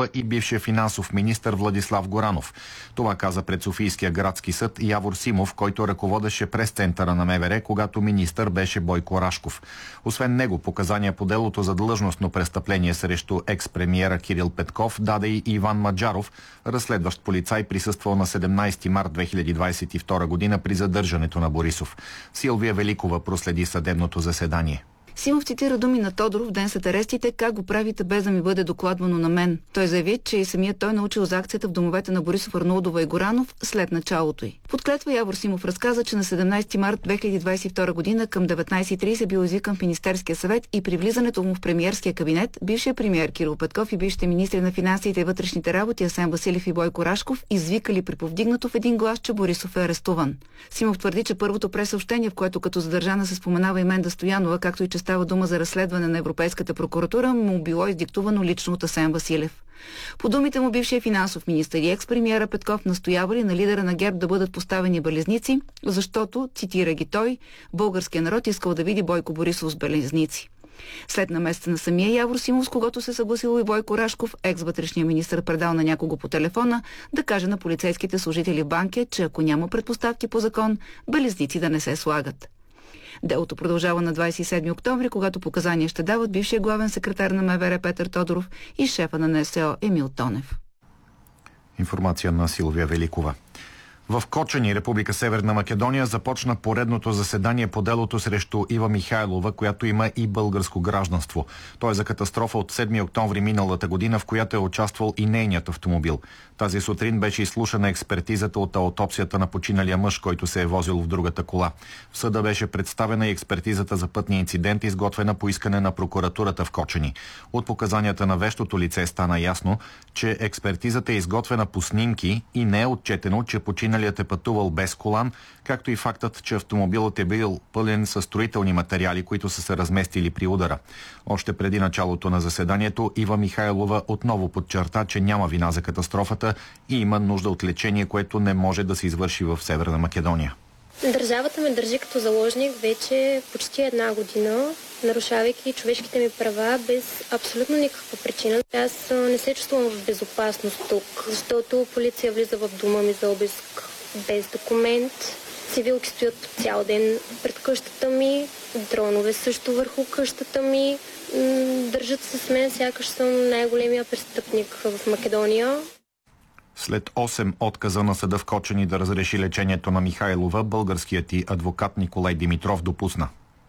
Михайлова и бившия финансов министър Владислав Горанов. Това каза пред Софийския градски съд Явор Симов, който ръководеше прес-центъра на МВР, когато министър беше Бойко Рашков. Освен него, показания по делото за длъжностно престъпление срещу екс-премиера Кирил Петков даде и Иван Маджаров, разследващ полицай, присъствал на 17 март 2022 година при задържането на Борисов. Силвия Великова проследи съдебното заседание. Симов цитира думи на Тодоров ден след арестите: "Как го правите без да ми бъде докладвано на мен?" Той заяви, че и самият той научил за акцията в домовете на Борисов, Арнаудова и Горанов след началото й. Под клетва Явор Симов разказа, че на 17 март 2022 година към 19:30 бил извикан в Министерския съвет и при влизането му в премиерския кабинет бившият премиер Кирил Петков и бившите министри на финансите и вътрешните работи Асен Василев и Бойко Рашков извикали при повдигнато в един глас, че Борисов е арестуван. Симов твърди, че първото пресъобщение, в което като задържана се споменава и Менда Стоянова, както и че става дума за разследване на Европейската прокуратура, му било издиктувано лично от Асен Василев. По думите му, бившия финансов министър и екс-премиера Петков настоявали на лидера на ГЕРБ да бъдат поставени белезници, защото, цитира ги той, българският народ искал да види Бойко Борисов с белезници. След наместа на самия Явор Симов, с когото се съгласил и Бойко Рашков, екс-вътрешния министър предал на някого по телефона да каже на полицейските служители в Банкя, че ако няма предпоставки по закон, белезници да не се слагат. Делото продължава на 27 октомври, когато показания ще дават бившия главен секретар на МВР Петър Тодоров и шефа на НСО Емил Тонев. Информация на Силвия Великова. В Кочани, Република Северна Македония, започна поредното заседание по делото срещу Ива Михайлова, която има и българско гражданство. То е за катастрофа от 7 октомври миналата година, в която е участвал и нейният автомобил. Тази сутрин беше изслушана експертизата от аутопсията на починалия мъж, който се е возил в другата кола. В съда беше представена и експертизата за пътния инцидент, изготвена по искане на прокуратурата в Кочани. От показанията на вещото лице стана ясно, че експертизата е изготвена по снимки и не е отчетено, че починалият е пътувал без колан, както и фактът, че автомобилът е бил пълен със строителни материали, които са се разместили при удара. Още преди началото на заседанието Ива Михайлова отново подчерта, че няма вина за катастрофата и има нужда от лечение, което не може да се извърши в Северна Македония. Държавата ме държи като заложник вече почти една година, нарушавайки човешките ми права без абсолютно никаква причина. Аз не се чувствам в безопасност тук, защото полиция влиза в дома ми за обиск без документ. Цивилки стоят цял ден пред къщата ми, дронове също върху къщата ми. Държат се с мен, сякаш съм най-големия престъпник в Македония. След 8 отказа на съда в Кочани да разреши лечението на Михайлова, българският и адвокат Николай Димитров допусна: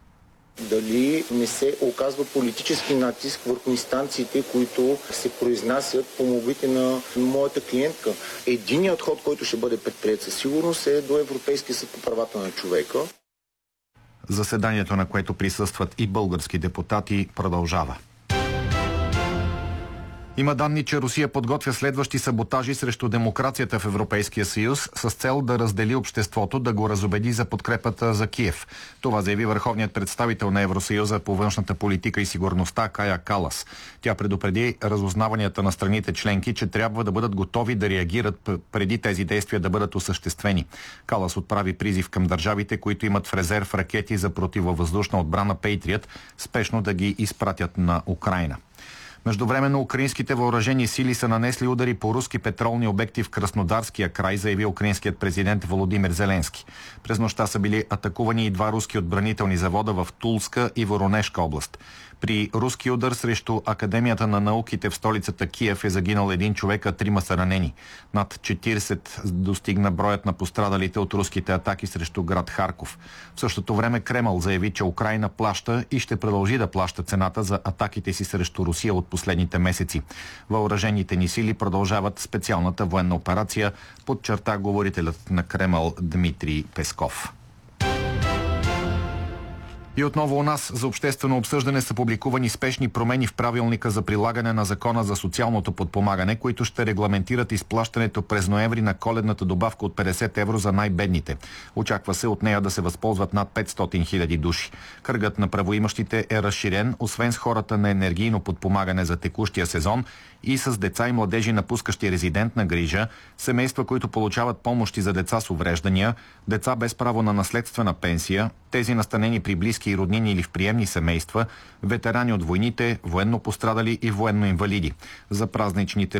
дали не се оказва политически натиск върху инстанциите, които се произнасят по молбите на моята клиентка. Единият ход, който ще бъде предприет със сигурност, е до Европейския съд по правата на човека. Заседанието, на което присъстват и български депутати, продължава. Има данни, че Русия подготвя следващи саботажи срещу демокрацията в Европейския съюз с цел да раздели обществото, да го разубеди за подкрепата за Киев. Това заяви върховният представител на Евросъюза по външната политика и сигурността Кая Калас. Тя предупреди разузнаванията на страните членки, че трябва да бъдат готови да реагират преди тези действия да бъдат осъществени. Калас отправи призив към държавите, които имат в резерв ракети за противовъздушна отбрана Patriot, спешно да ги изпратят на Украйна. Междувременно украинските въоръжени сили са нанесли удари по руски петролни обекти в Краснодарския край, заяви украинският президент Володимир Зеленски. През нощта са били атакувани и 2 руски отбранителни завода в Тулска и Воронежка област. При руски удар срещу Академията на науките в столицата Киев е загинал 1 човек, а 3 са ранени. Над 40 достигна броят на пострадалите от руските атаки срещу град Харков. В същото време Кремъл заяви, че Украйна плаща и ще продължи да плаща цената за атаките си срещу Русия от последните месеци. Въоръжените ни сили продължават специалната военна операция, подчерта говорителят на Кремъл Дмитрий Песков. И отново у нас за обществено обсъждане са публикувани спешни промени в правилника за прилагане на Закона за социалното подпомагане, които ще регламентират изплащането през ноември на коледната добавка от 50 евро за най-бедните. Очаква се от нея да се възползват над 500 000 души. Кръгът на правоимащите е разширен, освен с хората на енергийно подпомагане за текущия сезон и с деца и младежи, напускащи резидентна грижа, семейства, които получават помощи за деца с увреждания, деца без право на наследствена пенсия, тези настанени при близки и роднини или в приемни семейства, ветерани от войните, военно пострадали и военно инвалиди. За празничните